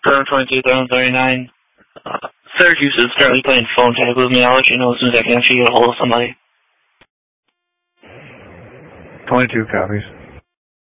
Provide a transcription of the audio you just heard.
Current 22,039. Syracuse is currently playing phone tag with me. I'll let you know as soon as I can actually get a hold of somebody. 22 copies.